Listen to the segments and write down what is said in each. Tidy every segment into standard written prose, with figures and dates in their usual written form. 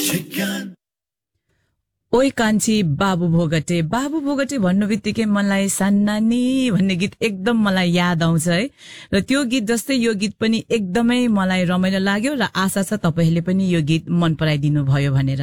ओइ कान्छी बाबु भोगटे भन्नु बित्तिकै मलाई सान्नानी भन्ने गीत एकदम मलाई याद आउँछ है र त्यो गीत जस्तै यो गीत पनि एकदमै मलाई रमाइलो लाग्यो र आशा छ तपाईहरुले पनि यो गीत मन पराइदिनु भयो भनेर।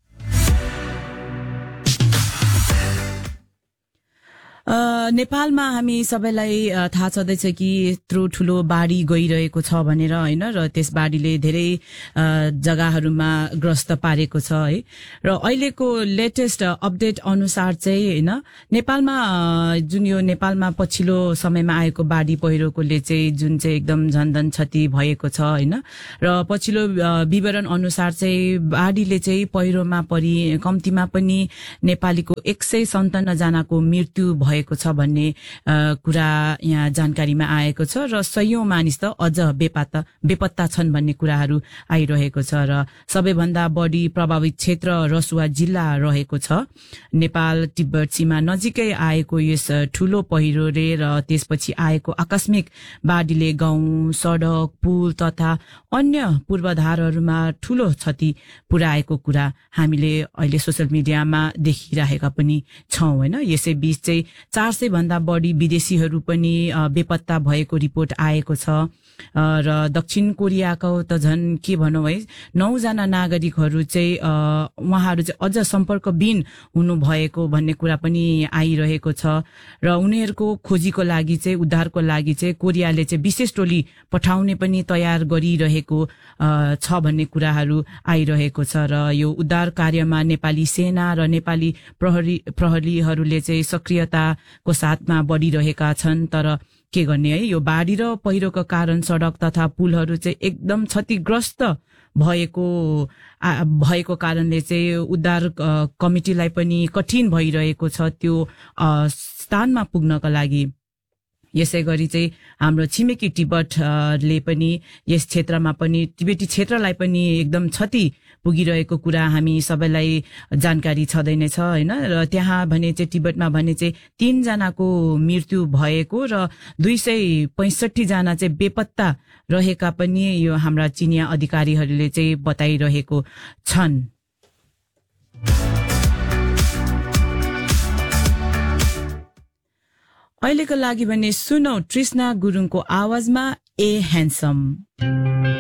नेपालमा हामी सबैलाई थाहा छँदैछ कि यत्रो ठुलो बाढी गइरहेको छ भनेर हैन र त्यस बाढीले धेरै जग्गाहरुमा ग्रस्त पारेको छ है र अहिलेको लेटेस्ट अपडेट अनुसार चाहिँ हैन नेपालमा जुन यो नेपालमा पछिल्लो समयमा आएको बाढी पहिरोकोले चाहिँ जुन चाहिँ एकदम झन्झन क्षति भएको छ हैन र पछिल्लो विवरण अनुसार चाहिँ बाढीले चाहिँ पहिरोमा परि कम्तीमा पनि नेपालीको 157 जनाको मृत्यु भएको छ भन्ने कुरा यहाँ जानकारीमा आएको छ र सयौं मानिस त अझ बेपत्ता छन् भन्ने कुराहरू आइरहेको छ र सबैभन्दा बढी प्रभावित क्षेत्र रसुवा जिल्ला रहेको छ। नेपाल तिब्बत सीमा नजिकै आएको यस ठूलो पहिरोले र त्यसपछि आएको आकस्मिक बाढीले गाउँ सडक पुल तथा अन्य पूर्वाधारहरूमा ठूलो क्षति पुर्याएको कुरा हामीले अहिले सोशल मिडियामा देखिरहेका पनि छौं हैन। यसै बीच चाहिँ 400 भन्दा बढी विदेशीहरू पनि बेपत्ता भएको रिपोर्ट आएको छ र दक्षिण कोरियाको त झन् के भनौं है 9 जना नागरिकहरू चाहिँ उहाँहरू चाहिँ अझ सम्पर्कविहीन हुनु भएको भन्ने कुरा पनि आइरहेको छ र उनीहरुको खोजीको लागि चाहिँ उद्धारको लागि चाहिँ कोरियाले चाहिँ विशेष टोली पठाउने पनि तयार गरिरहेको छ भन्ने कुराहरू आइरहेको छ र यो उद्धार कार्यमा नेपाली सेना र नेपाली प्रहरीहरूले चाहिँ सक्रियताको साथमा बढ़िरहेका छन्। तर के गर्ने है यो बाढी र पहिरोको कारण सडक तथा पुलहरू चाहिँ एकदम क्षतिग्रस्त भएको कारणले चाहिँ उद्धार कमिटीलाई पनि कठिन भइरहेको छ त्यो स्थानमा पुग्नका लागि। यसै गरी चाहिँ हाम्रो छिमेकी तिब्बतले पनि यस क्षेत्रमा पनि तिब्बती क्षेत्रलाई पनि एकदम क्षति पुगिरहेको कुरा हामी सबैलाई जानकारी छँदै नै छ हैन र त्यहाँ भने चाहिँ तिब्बतमा भने चाहिँ 3 जनाको मृत्यु भएको र 265 जना चाहिँ बेपत्ता रहेका पनि यो हाम्रा चिनिया अधिकारीहरूले चाहिँ बताइरहेको छन्। अहिलेको लागि भने सुनौ तृष्णा गुरुङको आवाजमा ए ह्यान्डसम।